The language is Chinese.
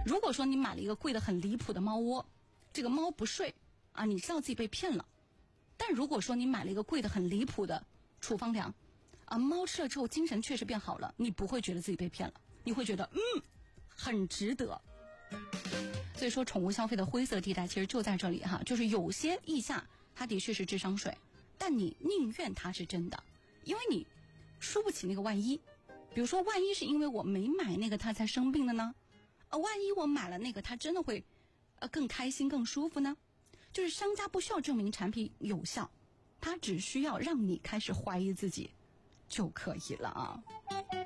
如果说你买了一个贵的很离谱的猫窝，这个猫不睡啊，你知道自己被骗了。但如果说你买了一个贵的很离谱的处方粮啊，猫吃了之后精神确实变好了，你不会觉得自己被骗了，你会觉得很值得。所以说宠物消费的灰色地带其实就在这里哈，就是有些腋下它的确是智商税，但你宁愿它是真的，因为你输不起那个万一。比如说万一是因为我没买那个它才生病的呢？万一我买了那个它真的会更开心更舒服呢？就是商家不需要证明产品有效，它只需要让你开始怀疑自己就可以了啊。